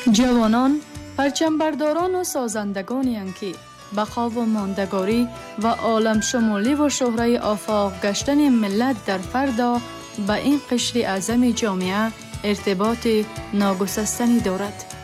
جوانان پرچمبرداران و سازندگانی اند که بقا و ماندگاری و عالم شمولی و شهره آفاق گشتن ملت در فردا به این قشر اعظم جامعه ارتباط ناگسستنی دارد.